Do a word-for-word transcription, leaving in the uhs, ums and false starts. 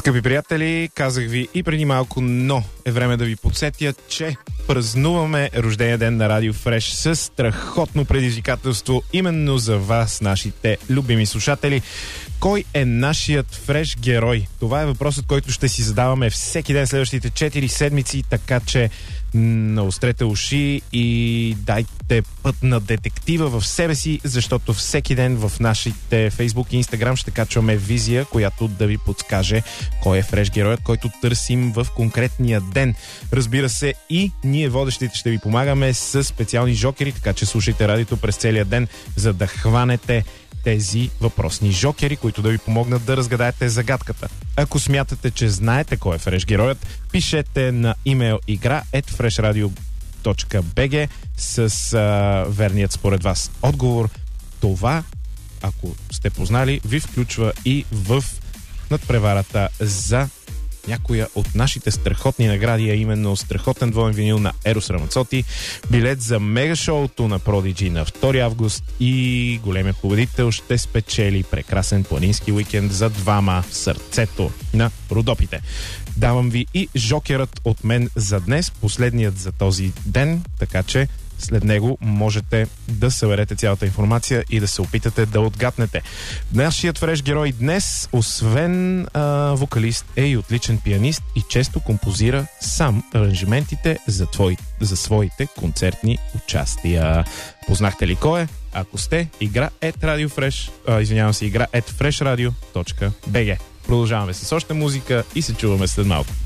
Скъпи приятели, казах ви и преди малко, но е време да ви подсетя, че празнуваме рождения ден на Радио Фреш с страхотно предизвикателство именно за вас, нашите любими слушатели. Кой е нашият Фреш герой? Това е въпросът, който ще си задаваме всеки ден следващите четири седмици, така че наострете уши и дайте път на детектива в себе си, защото всеки ден в нашите Фейсбук и Инстаграм ще качваме визия, която да ви подскаже кой е Фреш героят, който търсим в конкретния ден. Разбира се, и ние водещите ще ви помагаме с специални жокери, така че слушайте радиото през целия ден, за да хванете тези въпросни жокери, които да ви помогнат да разгадаете загадката. Ако смятате, че знаете кой е Фреш героят, пишете на имейл игра at freshradio точка би джи с а, верният според вас отговор. Това, ако сте познали, ви включва и в надпреварата за някоя от нашите страхотни награди, а именно страхотен двоен винил на Ерос Рамацоти, билет за мегашоуто на Prodigy на втори август и големият победител ще спечели прекрасен планински уикенд за двама в сърцето на Родопите. Давам ви и жокерът от мен за днес, последният за този ден, така че след него можете да съберете цялата информация и да се опитате да отгатнете. Нашият Фреш герой днес, освен а, вокалист, е и отличен пианист и често композира сам аранжиментите за, твой, за своите концертни участия. Познахте ли кой е? Ако сте, игра at Radio Fresh, а, извинявам се, игра at freshradio точка би джи. Продължаваме с още музика и се чуваме след малко.